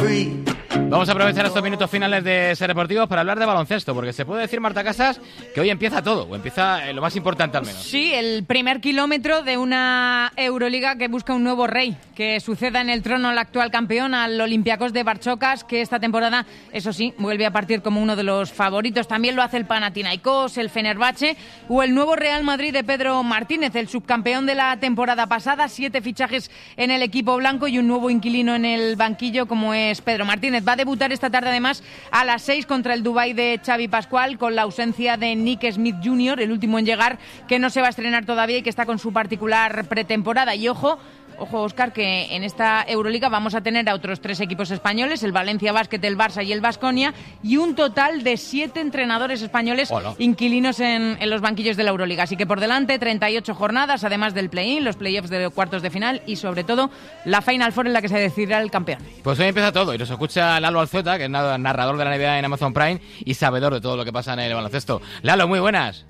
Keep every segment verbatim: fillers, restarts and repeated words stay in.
Vamos a aprovechar estos minutos finales de Ser Deportivos para hablar de baloncesto, porque se puede decir, Marta Casas, que hoy empieza todo, o empieza eh, lo más importante al menos. Sí, el primer kilómetro de una Euroliga que busca un nuevo rey, que suceda en el trono al actual campeón, al Olympiacos de Barçocas, que esta temporada, eso sí, vuelve a partir como uno de los favoritos. También lo hace el Panathinaikos, el Fenerbahce o el nuevo Real Madrid de Pedro Martínez, el subcampeón de la temporada pasada. Siete fichajes en el equipo blanco y un nuevo inquilino en el banquillo como es Pedro Martínez. Va a debutar esta tarde además a las seis contra el Dubái de Xavi Pascual, con la ausencia de Nick Smith junior, el último en llegar, que no se va a estrenar todavía y que está con su particular pretemporada. Y ojo, Ojo, Óscar, que en esta Euroliga vamos a tener a otros tres equipos españoles, el Valencia Basket, el Barça y el Baskonia, y un total de siete entrenadores españoles Hola. inquilinos en, en los banquillos de la Euroliga. Así que por delante, treinta y ocho jornadas, además del play-in, los play-offs de cuartos de final y, sobre todo, la Final Four en la que se decidirá el campeón. Pues hoy empieza todo y nos escucha Lalo Alzueta, que es narrador de la N B A en Amazon Prime y sabedor de todo lo que pasa en el baloncesto. Lalo, muy buenas.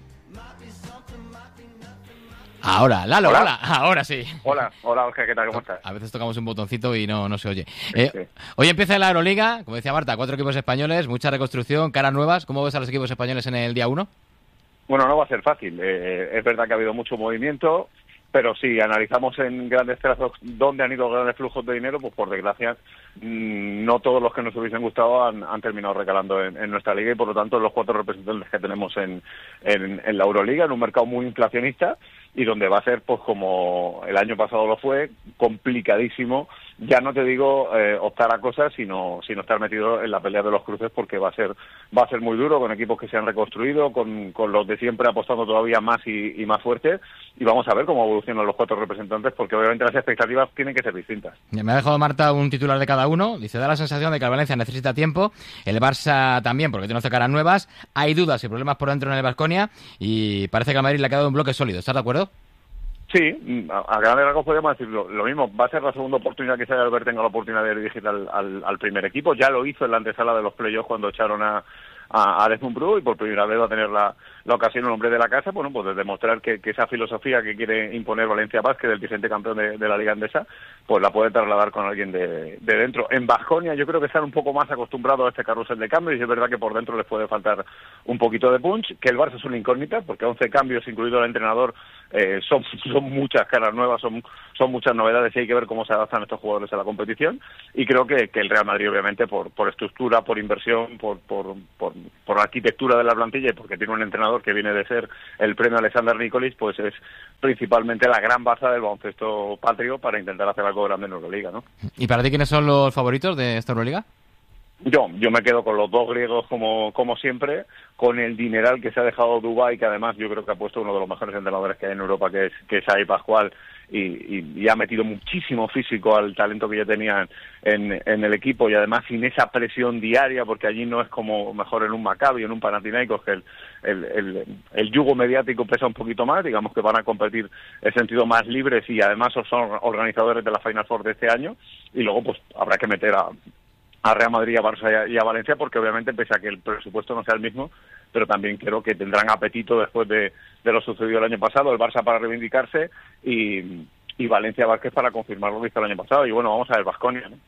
Ahora, Lalo, hola. hola, ahora sí. Hola, hola, Jorge, ¿qué tal? ¿Cómo estás? A veces tocamos un botoncito y no, no se oye. Eh, sí. Hoy empieza la Euroliga, como decía Marta, cuatro equipos españoles, mucha reconstrucción, caras nuevas. ¿Cómo ves a los equipos españoles en el día uno? Bueno, no va a ser fácil. Eh, es verdad que ha habido mucho movimiento, pero si analizamos en grandes trazos dónde han ido los grandes flujos de dinero, pues por desgracia mmm, no todos los que nos hubiesen gustado han, han terminado recalando en, en nuestra liga y por lo tanto los cuatro representantes que tenemos en, en, en la Euroliga, en un mercado muy inflacionista y donde va a ser, pues como el año pasado lo fue, complicadísimo, ya no te digo eh, optar a cosas, sino sino estar metido en la pelea de los cruces, porque va a ser va a ser muy duro, con equipos que se han reconstruido, con, con los de siempre apostando todavía más y, y más fuerte, y vamos a ver cómo evolucionan los cuatro representantes, porque obviamente las expectativas tienen que ser distintas. Me ha dejado Marta un titular de cada uno. Dice, da la sensación de que el Valencia necesita tiempo, el Barça también, porque tiene once caras nuevas, hay dudas y problemas por dentro en el Baskonia, y parece que al Madrid le ha quedado un bloque sólido. ¿Estás de acuerdo? Sí, a, a grandes rasgos podríamos decirlo. Lo mismo, va a ser la segunda oportunidad que Xavi Albert tenga la oportunidad de dirigir al, al, al primer equipo. Ya lo hizo en la antesala de los playoffs cuando echaron a, a, a Desmond Bru, y por primera vez va a tener la, la ocasión un hombre de la casa, bueno, pues de demostrar que, que esa filosofía que quiere imponer Valencia Basket, el vigente campeón de, de la Liga Endesa, pues la puede trasladar con alguien de, de dentro. En Baskonia yo creo que están un poco más acostumbrados a este carrusel de cambios y es verdad que por dentro les puede faltar un poquito de punch, que el Barça es una incógnita, porque once cambios, incluido el entrenador, eh, son, son muchas caras nuevas, son, son muchas novedades y hay que ver cómo se adaptan estos jugadores a la competición, y creo que, que el Real Madrid, obviamente, por, por estructura, por inversión, por, por, por, por la arquitectura de la plantilla y porque tiene un entrenador que viene de ser el premio Alexander Nikolic, pues es principalmente la gran baza del baloncesto patrio para intentar hacer algo grande en Euroliga, ¿no? ¿Y para ti quiénes son los favoritos de esta Euroliga? Yo, yo me quedo con los dos griegos como como siempre, con el dineral que se ha dejado Dubái, que además yo creo que ha puesto uno de los mejores entrenadores que hay en Europa, que es que es Xavi Pascual, y, y, y ha metido muchísimo físico al talento que ya tenían en, en el equipo, y además sin esa presión diaria, porque allí no es como mejor en un Maccabi, en un Panathinaikos, que el, el, el, el yugo mediático pesa un poquito más, digamos que van a competir en sentido más libres y además son organizadores de la Final Four de este año, y luego pues habrá que meter a a Real Madrid, a Barça y a Valencia, porque obviamente, pese a que el presupuesto no sea el mismo, pero también creo que tendrán apetito después de, de lo sucedido el año pasado, el Barça para reivindicarse y, y Valencia Vázquez para confirmar lo que hizo el año pasado. Y bueno, vamos a ver Baskonia, ¿no?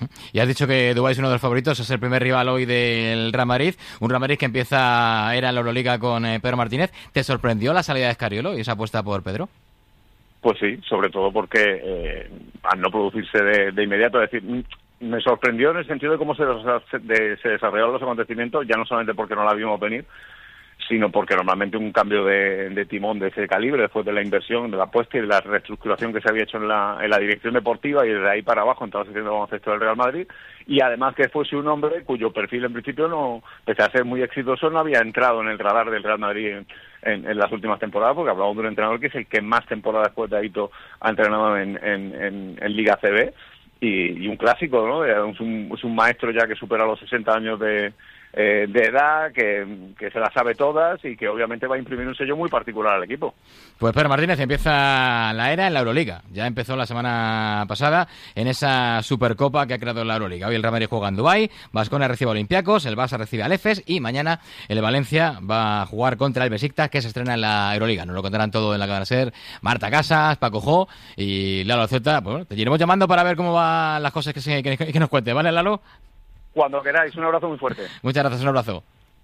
Y has dicho que Dubái es uno de los favoritos, es el primer rival hoy del Real Madrid, un Real Madrid que empieza, era en la Euroliga con eh, Pedro Martínez. ¿Te sorprendió la salida de Escariolo y esa apuesta por Pedro? Pues sí, sobre todo porque eh, al no producirse de, de inmediato, es decir, me sorprendió en el sentido de cómo se, de, se desarrollaron los acontecimientos, ya no solamente porque no la vimos venir, sino porque normalmente un cambio de, de timón de ese calibre, después de la inversión, de la apuesta y de la reestructuración que se había hecho en la, en la dirección deportiva y desde ahí para abajo en toda la sección de baloncesto del Real Madrid, y además que fuese un hombre cuyo perfil en principio, no, pese a ser muy exitoso, no había entrado en el radar del Real Madrid en, en, en las últimas temporadas, porque hablamos de un entrenador que es el que más temporadas después de Aito ha entrenado en, en, en, en Liga C B, y, y un clásico, ¿no? Es un, es un maestro ya que supera los sesenta años de eh, de edad, que, que se las sabe todas y que obviamente va a imprimir un sello muy particular al equipo. Pues Pedro Martínez, empieza la era en la Euroliga. Ya empezó la semana pasada en esa Supercopa que ha creado la Euroliga. Hoy el Real Madrid juega en Dubái, Baskonia recibe a Olympiacos, el Barça recibe al Efes y mañana el Valencia va a jugar contra el Besiktas, que se estrena en la Euroliga. Nos lo contarán todo en la cadena SER Marta Casas, Paco Jo y Lalo Zeta. Pues bueno, te iremos llamando para ver cómo van las cosas que, se, que, que nos cuente, ¿vale, Lalo? Cuando queráis, un abrazo muy fuerte. Muchas gracias, un abrazo.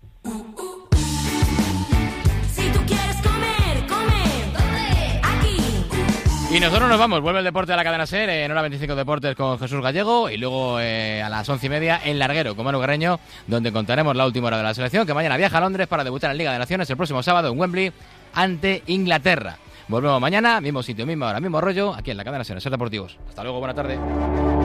Si tú quieres comer, come aquí. Y nosotros nos vamos, vuelve el deporte a la cadena SER en hora veinticinco Deportes con Jesús Gallego y luego eh, a las once y media en Larguero con Manu Guerreño, donde contaremos la última hora de la selección, que mañana viaja a Londres para debutar en Liga de Naciones el próximo sábado en Wembley ante Inglaterra. Volvemos mañana, mismo sitio, misma hora, mismo rollo, aquí en la cadena SER, SER Deportivos. Hasta luego, buena tarde.